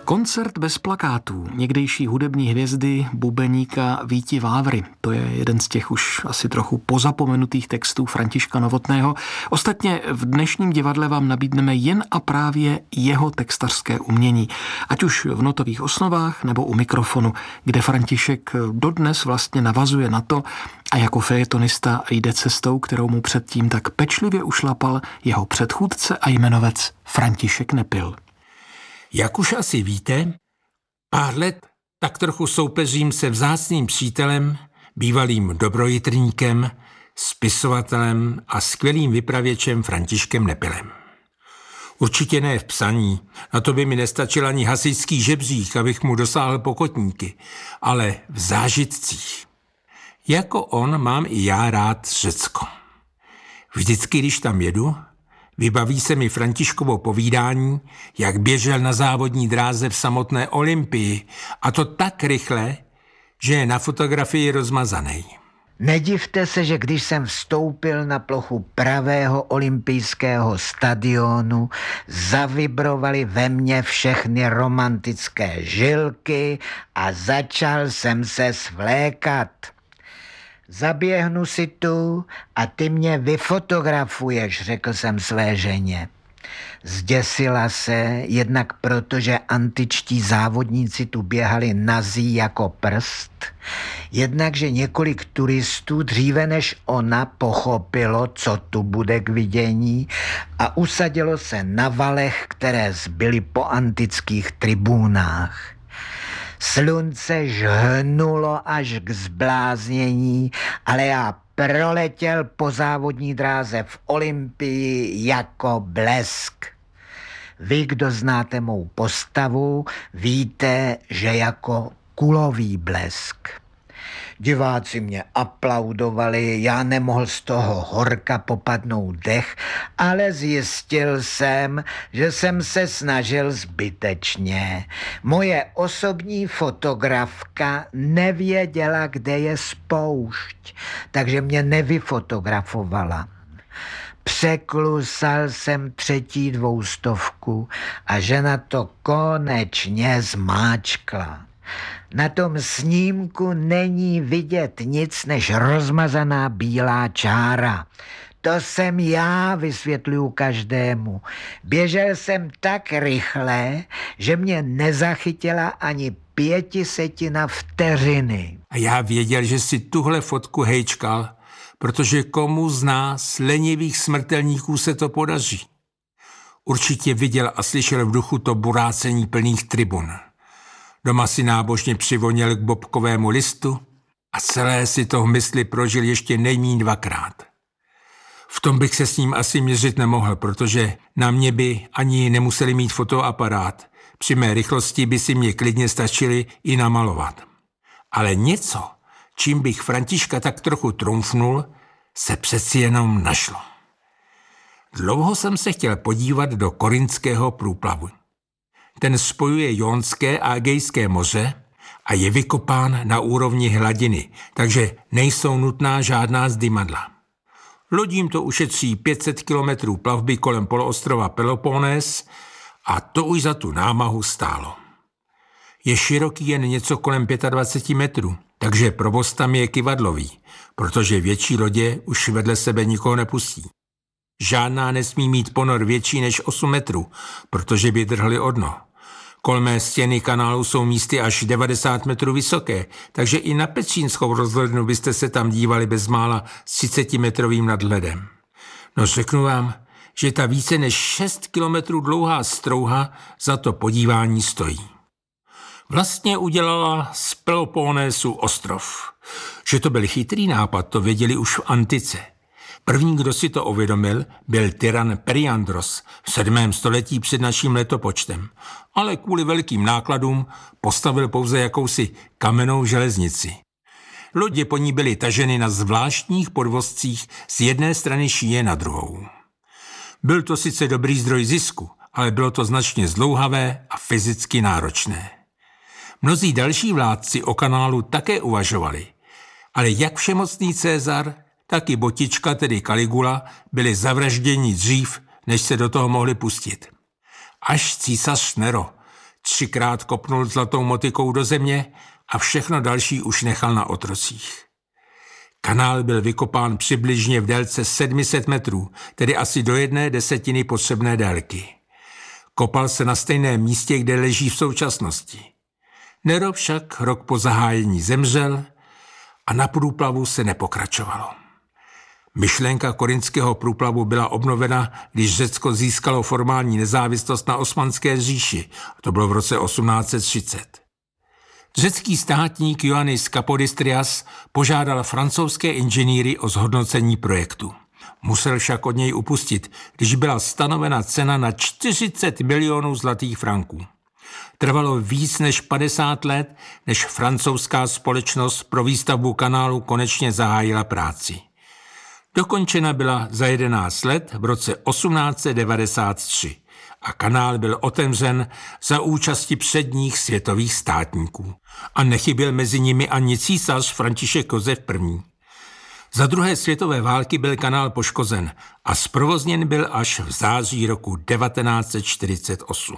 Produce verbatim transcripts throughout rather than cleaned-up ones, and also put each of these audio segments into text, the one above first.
Koncert bez plakátů někdejší hudební hvězdy bubeníka Víti Vávry. To je jeden z těch už asi trochu pozapomenutých textů Františka Novotného. Ostatně v dnešním divadle vám nabídneme jen a právě jeho textařské umění. Ať už v notových osnovách nebo u mikrofonu, kde František dodnes vlastně navazuje na to a jako fejetonista jde cestou, kterou mu předtím tak pečlivě ušlapal jeho předchůdce a jmenovec František Nepil. Jak už asi víte, pár let tak trochu soupeřím se vzácným přítelem, bývalým dobrojitrníkem, spisovatelem a skvělým vypravěčem Františkem Nepilem. Určitě ne v psaní, na to by mi nestačil ani hasičský žebřík, abych mu dosáhl pokotníky, ale v zážitcích. Jako on mám i já rád Řecko. Vždycky, když tam jedu, vybaví se mi Františkovo povídání, jak běžel na závodní dráze v samotné Olympii, a to tak rychle, že je na fotografii rozmazaný. Nedivte se, že když jsem vstoupil na plochu pravého olympijského stadionu, zavibrovaly ve mně všechny romantické žilky a začal jsem se svlékat. Zaběhnu si tu a ty mě vyfotografuješ, řekl jsem své ženě. Zděsila se, jednak proto, že antičtí závodníci tu běhali nazí jako prst, jednak, že několik turistů dříve než ona pochopilo, co tu bude k vidění, a usadilo se na valech, které zbyly po antických tribunách. Slunce žhnulo až k zbláznění, ale já proletěl po závodní dráze v Olympii jako blesk. Vy, kdo znáte mou postavu, víte, že jako kulový blesk. Diváci mě aplaudovali, já nemohl z toho horka popadnout dech, ale zjistil jsem, že jsem se snažil zbytečně. Moje osobní fotografka nevěděla, kde je spoušť, takže mě nevyfotografovala. Překlusal jsem třetí dvoustovku a žena to konečně zmáčkla. Na tom snímku není vidět nic než rozmazaná bílá čára. To jsem já, vysvětluju každému. Běžel jsem tak rychle, že mě nezachytila ani pětisetina vteřiny. A já věděl, že si tuhle fotku hejčkal, protože komu z nás lenivých smrtelníků se to podaří. Určitě viděl a slyšel v duchu to burácení plných tribun. Doma si nábožně přivonil k bobkovému listu a celé si to v mysli prožil ještě nejmíň dvakrát. V tom bych se s ním asi měřit nemohl, protože na mě by ani nemuseli mít fotoaparát. Při mé rychlosti by si mě klidně stačili i namalovat. Ale něco, čím bych Františka tak trochu trumfnul, se přeci jenom našlo. Dlouho jsem se chtěl podívat do Korintského průplavu. Ten spojuje Jónské a Egejské moře a je vykopán na úrovni hladiny, takže nejsou nutná žádná zdymadla. Lodím to ušetří pět set kilometrů plavby kolem poloostrova Peloponés a to už za tu námahu stálo. Je široký jen něco kolem dvacet pět metrů, takže provoz tam je kyvadlový, protože větší lodě už vedle sebe nikoho nepustí. Žádná nesmí mít ponor větší než osm metrů, protože by drhly o dno. Kolmé stěny kanálu jsou místy až devadesát metrů vysoké, takže i na Petřínskou rozhlednu byste se tam dívali bezmála s třicetimetrovým nadhledem. No řeknu vám, že ta více než šest kilometrů dlouhá strouha za to podívání stojí. Vlastně udělala z Peloponésu ostrov. Že to byl chytrý nápad, to věděli už v antice. První, kdo si to uvědomil, byl tyran Periandros v sedmém století před naším letopočtem, ale kvůli velkým nákladům postavil pouze jakousi kamennou železnici. Lodě po ní byly taženy na zvláštních podvozcích z jedné strany šíje na druhou. Byl to sice dobrý zdroj zisku, ale bylo to značně zdlouhavé a fyzicky náročné. Mnozí další vládci o kanálu také uvažovali, ale jak všemocný Cezar, tak i Botička, tedy Caligula, byli zavražděni dřív, než se do toho mohli pustit. Až císař Nero, třikrát kopnul zlatou motykou do země a všechno další už nechal na otrocích. Kanál byl vykopán přibližně v délce sedm set metrů, tedy asi do jedné desetiny potřebné délky. Kopal se na stejném místě, kde leží v současnosti. Nero však rok po zahájení zemřel a na průplavu se nepokračovalo. Myšlenka korinského průplavu byla obnovena, když Řecko získalo formální nezávislost na Osmanské říši. To bylo v roce osmnáct set třicet. Řecký státník Ioannis Kapodistrias požádal francouzské inženýry o zhodnocení projektu. Musel však od něj upustit, když byla stanovena cena na čtyřicet milionů zlatých franků. Trvalo víc než padesát let, než francouzská společnost pro výstavbu kanálu konečně zahájila práci. Dokončena byla za jedenáct let v roce osmnáct set devadesát tři a kanál byl otevřen za účasti předních světových státníků. A nechyběl mezi nimi ani císař František Josef I. Za druhé světové války byl kanál poškozen a zprovozněn byl až v září roku devatenáct set čtyřicet osm.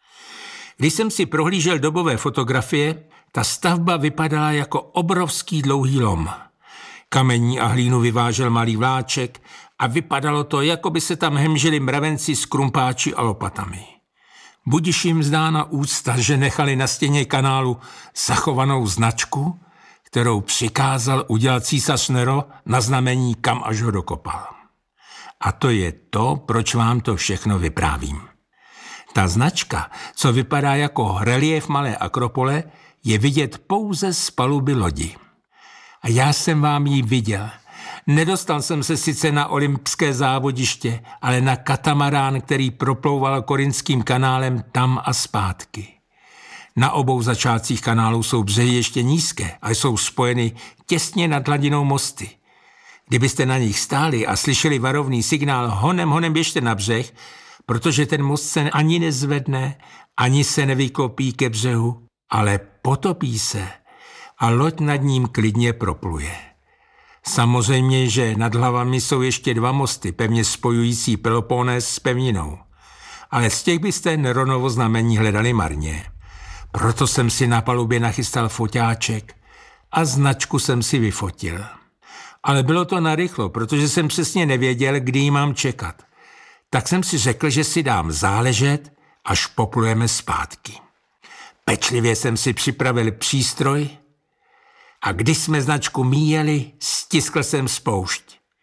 Když jsem si prohlížel dobové fotografie, ta stavba vypadala jako obrovský dlouhý lom. Kamení a hlínu vyvážel malý vláček a vypadalo to, jako by se tam hemžili mravenci s krumpáči a lopatami. Budiž jim zdána úcta, že nechali na stěně kanálu zachovanou značku, kterou přikázal udělat císař Nero na znamení, kam až ho dokopal. A to je to, proč vám to všechno vyprávím. Ta značka, co vypadá jako relief malé akropole, je vidět pouze z paluby lodi. A já jsem vám ji viděl. Nedostal jsem se sice na olympské závodiště, ale na katamarán, který proplouval Korinským kanálem tam a zpátky. Na obou začátcích kanálu jsou břehy ještě nízké a jsou spojeny těsně nad hladinou mosty. Kdybyste na nich stáli a slyšeli varovný signál honem, honem běžte na břeh, protože ten most se ani nezvedne, ani se nevykopí ke břehu, ale potopí se a loď nad ním klidně propluje. Samozřejmě, že nad hlavami jsou ještě dva mosty, pevně spojující Peloponés s pevninou. Ale z těch byste Neronovo znamení hledali marně. Proto jsem si na palubě nachystal foťáček a značku jsem si vyfotil. Ale bylo to narychlo, protože jsem přesně nevěděl, kdy ji mám čekat. Tak jsem si řekl, že si dám záležet, až poplujeme zpátky. Pečlivě jsem si připravil přístroj a když jsme značku míjeli, stiskl jsem spoušť.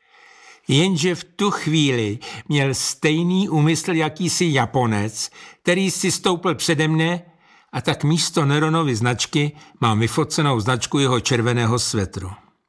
Jenže v tu chvíli měl stejný úmysl jakýsi Japonec, který si stoupil přede mne, a tak místo Neronovy značky mám vyfocenou značku jeho červeného svetru.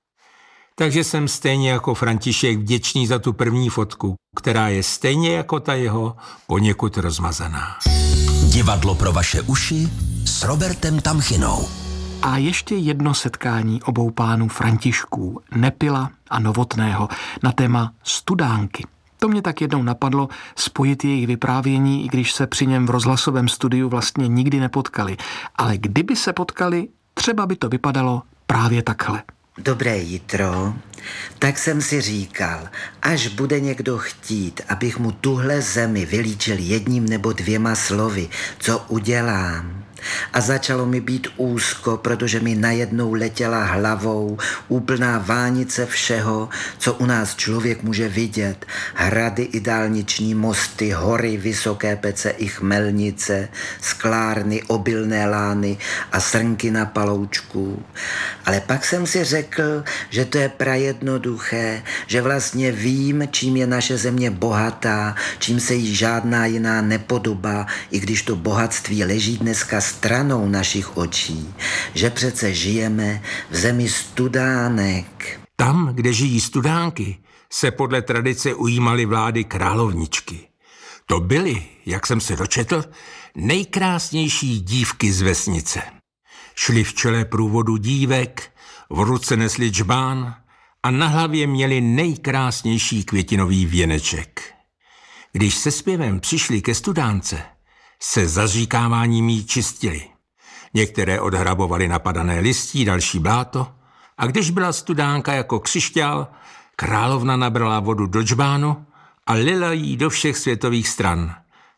Takže jsem stejně jako František vděčný za tu první fotku, která je stejně jako ta jeho poněkud rozmazaná. Divadlo pro vaše uši s Robertem Tamchinou. A ještě jedno setkání obou pánů Františků, Nepila a Novotného, na téma studánky. To mě tak jednou napadlo spojit jejich vyprávění, i když se při něm v rozhlasovém studiu vlastně nikdy nepotkali. Ale kdyby se potkali, třeba by to vypadalo právě takhle. Dobré jitro. Tak jsem si říkal, až bude někdo chtít, abych mu tuhle zemi vylíčil jedním nebo dvěma slovy, co udělám. A začalo mi být úzko, protože mi najednou letěla hlavou úplná vánice všeho, co u nás člověk může vidět. Hrady i dálniční mosty, hory, vysoké pece i chmelnice, sklárny, obilné lány a srnky na paloučku. Ale pak jsem si řekl, že to je prajednoduché, že vlastně vím, čím je naše země bohatá, čím se jí žádná jiná nepodobá, i když to bohatství leží dneska stranou našich očí, že přece žijeme v zemi studánek. Tam, kde žijí studánky, se podle tradice ujímaly vlády královničky. To byly, jak jsem se dočetl, nejkrásnější dívky z vesnice. Šly v čele průvodu dívek, v ruce nesli džbán a na hlavě měli nejkrásnější květinový věneček. Když se zpěvem přišli ke studánce, se zaříkáváním jí čistili. Některé odhrabovali napadané listí, další bláto, a když byla studánka jako křišťál, královna nabrala vodu do džbánu a lila jí do všech světových stran.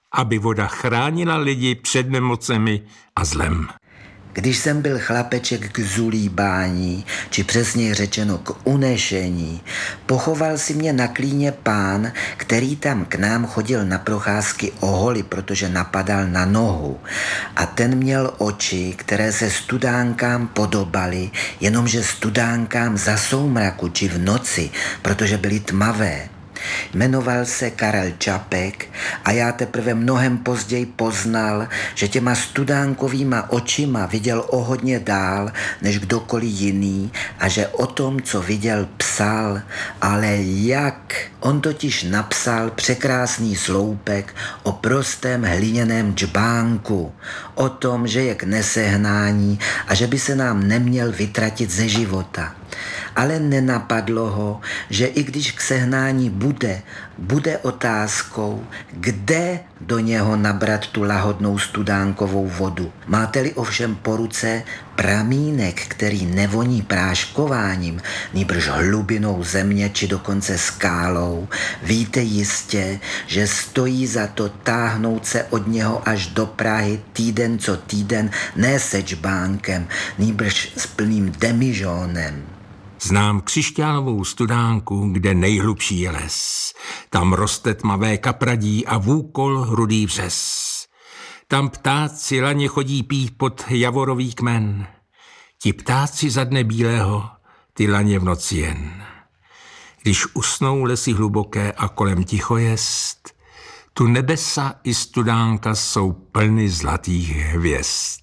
aby voda chránila lidi před nemocemi a zlem. Když jsem byl chlapeček k zulíbání, či přesněji řečeno k unešení, pochoval si mě na klíně pán, který tam k nám chodil na procházky oholi, protože napadal na nohu. A ten měl oči, které se studánkám podobaly, jenomže studánkám za soumraku či v noci, protože byly tmavé. Jmenoval se Karel Čapek a já teprve mnohem později poznal, že těma studánkovýma očima viděl o hodně dál než kdokoliv jiný a že o tom, co viděl, psal, ale jak? On totiž napsal překrásný sloupek o prostém hliněném džbánku, o tom, že je k nesehnání a že by se nám neměl vytratit ze života. Ale nenapadlo ho, že i když k sehnání bude, bude otázkou, kde do něho nabrat tu lahodnou studánkovou vodu. Máte-li ovšem po ruce pramínek, který nevoní práškováním, nýbrž hlubinou země či dokonce skálou, víte jistě, že stojí za to táhnout se od něho až do Prahy týden co týden, ne se džbánkem, nýbrž s plným demižónem. Znám křišťálovou studánku, kde nejhlubší je les. Tam roste tmavé kapradí a vůkol rudý vřes. Tam ptáci laně chodí pít pod javorový kmen. Ti ptáci za dne bílého, ty laně v noci jen. Když usnou lesy hluboké a kolem ticho jest, tu nebesa i studánka jsou plny zlatých hvězd.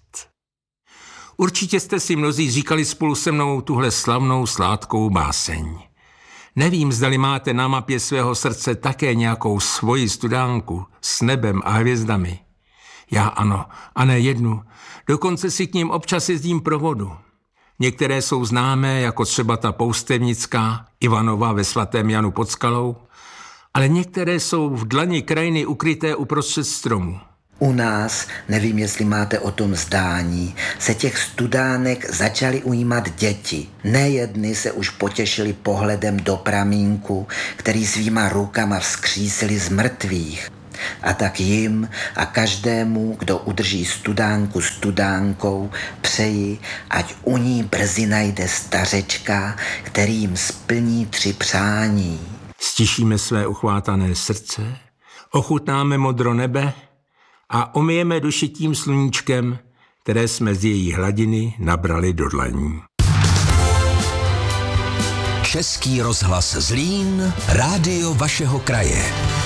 Určitě jste si mnozí říkali spolu se mnou tuhle slavnou sládkou báseň. Nevím, zdali máte na mapě svého srdce také nějakou svoji studánku s nebem a hvězdami. Já ano, a ne jednu. Dokonce si k ním občas jezdím pro vodu. Některé jsou známé, jako třeba ta poustevnická, Ivanova ve svatém Janu pod Skalou, ale některé jsou v dlani krajiny ukryté uprostřed stromu. U nás, nevím, jestli máte o tom zdání, se těch studánek začaly ujímat děti. Nejedny se už potěšili pohledem do pramínku, který svýma rukama vzkřísili z mrtvých. A tak jim a každému, kdo udrží studánku studánkou, přeji, ať u ní brzy najde stařečka, který jim splní tři přání. Stišíme své uchvátané srdce, ochutnáme modro nebe a omyjeme duši tím sluníčkem, které jsme z její hladiny nabrali do dlaní. Český rozhlas Zlín, rádio vašeho kraje.